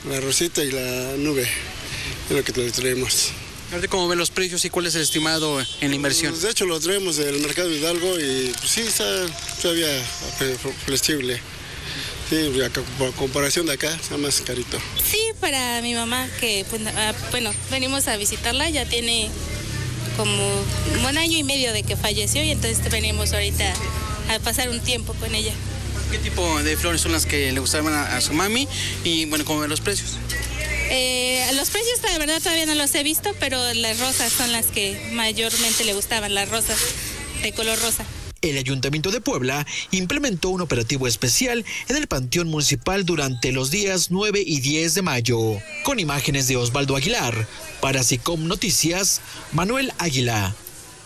la rosita y la nube, es lo que le traemos. ¿Cómo ven los precios y cuál es el estimado en la inversión? Pues de hecho lo traemos del mercado de Hidalgo y pues, sí está todavía flexible. Sí, por comparación de acá está más carito. Sí, para mi mamá que venimos a visitarla, ya tiene como un año y medio de que falleció y entonces venimos ahorita a pasar un tiempo con ella. ¿Qué tipo de flores son las que le gustaban a su mami? Y bueno, ¿cómo ven los precios? Los precios la verdad todavía no los he visto, pero las rosas son las que mayormente le gustaban, las rosas de color rosa. El Ayuntamiento de Puebla implementó un operativo especial en el Panteón Municipal durante los días 9 y 10 de mayo. Con imágenes de Osvaldo Aguilar, para SICOM Noticias, Manuel Águila.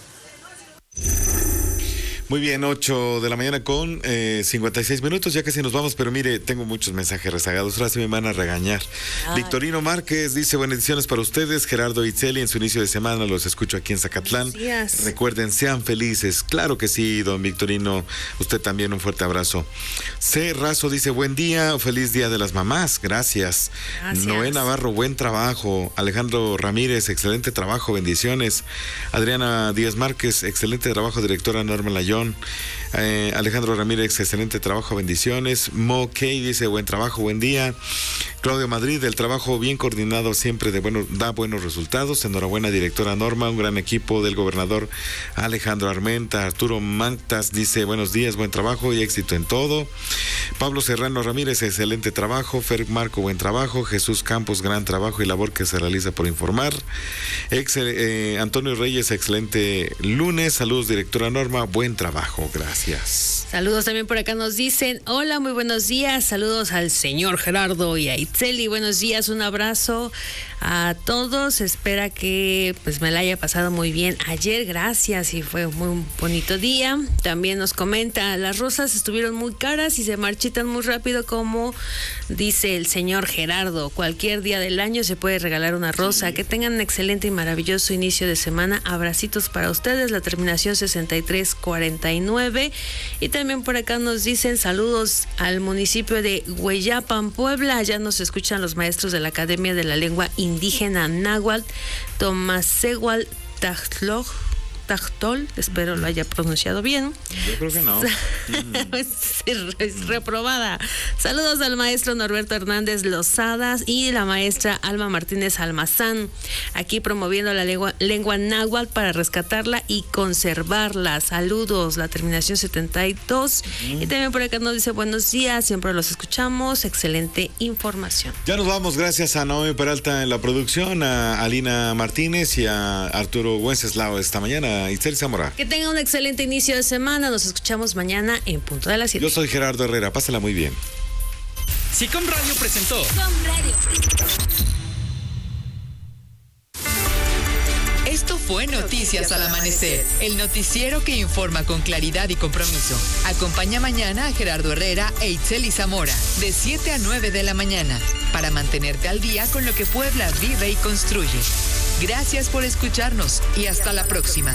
Muy bien, 8 de la mañana con 56 minutos, ya casi nos vamos, pero mire, tengo muchos mensajes rezagados, ahora sí me van a regañar. Victorino Márquez dice, bendiciones para ustedes, Gerardo Itzeli, en su inicio de semana los escucho aquí en Zacatlán. Recuerden, sean felices, claro que sí, don Victorino, usted también un fuerte abrazo. C. Razo dice, buen día, feliz día de las mamás, gracias. Noé Navarro, buen trabajo. Alejandro Ramírez, excelente trabajo, bendiciones. Adriana Díaz Márquez, excelente trabajo, directora Norma Layón. Alejandro Ramírez, excelente trabajo, bendiciones. Mo Key dice, buen trabajo, buen día. Claudio Madrid, el trabajo bien coordinado siempre da buenos resultados. Enhorabuena, directora Norma, un gran equipo del gobernador Alejandro Armenta. Arturo Mantas dice, buenos días, buen trabajo y éxito en todo. Pablo Serrano Ramírez, excelente trabajo. Fer Marco, buen trabajo. Jesús Campos, gran trabajo y labor que se realiza por informar. Antonio Reyes, excelente lunes. Saludos, directora Norma, buen trabajo, gracias. Saludos también por acá, nos dicen, hola, muy buenos días, saludos al señor Gerardo y a Itzeli, buenos días, un abrazo a todos, espera que pues me la haya pasado muy bien ayer, gracias, y fue muy bonito día. También nos comenta, las rosas estuvieron muy caras y se marchitan muy rápido, como dice el señor Gerardo, cualquier día del año se puede regalar una rosa. Que tengan un excelente y maravilloso inicio de semana, abracitos para ustedes, la terminación 6349. Y también por acá nos dicen saludos al municipio de Hueyapan, Puebla. Allá nos escuchan los maestros de la Academia de la Lengua Indígena Náhuatl, Tomasehual Tachtol, espero lo haya pronunciado bien. Yo creo que no. Es reprobada. Saludos al maestro Norberto Hernández Lozadas y la maestra Alma Martínez Almazán, aquí promoviendo la lengua náhuatl para rescatarla y conservarla. Saludos, la terminación 72. Y también por acá nos dice buenos días, siempre los escuchamos, excelente información. Ya nos vamos, gracias a Naomi Peralta en la producción, a Alina Martínez y a Arturo Wenceslao esta mañana. Itzeli Zamora. Que tenga un excelente inicio de semana. Nos escuchamos mañana en punto de las 7. Yo soy Gerardo Herrera. Pásala muy bien. SICOM Radio presentó. Esto fue Noticias al Amanecer, el noticiero que informa con claridad y compromiso. Acompaña mañana a Gerardo Herrera e Itzeli Zamora, de 7 a 9 de la mañana, para mantenerte al día con lo que Puebla vive y construye. Gracias por escucharnos y hasta la próxima.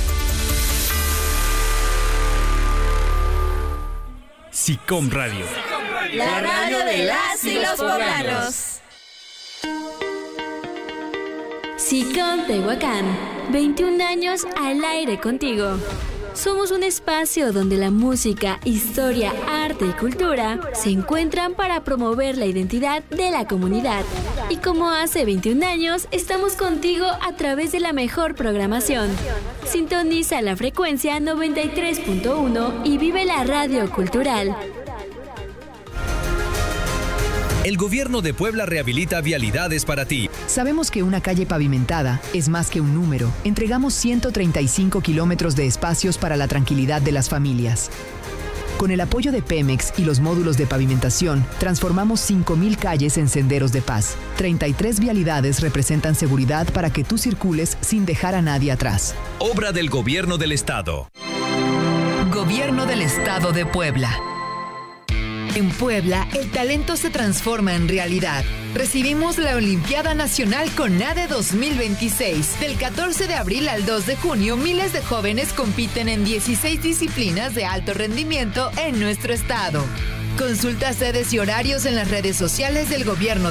SICOM Radio. La radio de las y los poblanos. SICOM Tehuacán, 21 años al aire contigo. Somos un espacio donde la música, historia, arte y cultura se encuentran para promover la identidad de la comunidad. Y como hace 21 años, estamos contigo a través de la mejor programación. Sintoniza la frecuencia 93.1 y vive la radio cultural. El gobierno de Puebla rehabilita vialidades para ti. Sabemos que una calle pavimentada es más que un número. Entregamos 135 kilómetros de espacios para la tranquilidad de las familias. Con el apoyo de Pemex y los módulos de pavimentación, transformamos 5,000 calles en senderos de paz. 33 vialidades representan seguridad para que tú circules sin dejar a nadie atrás. Obra del Gobierno del Estado. Gobierno del Estado de Puebla. En Puebla, el talento se transforma en realidad. Recibimos la Olimpiada Nacional CONADE 2026. Del 14 de abril al 2 de junio, miles de jóvenes compiten en 16 disciplinas de alto rendimiento en nuestro estado. Consulta sedes y horarios en las redes sociales del Gobierno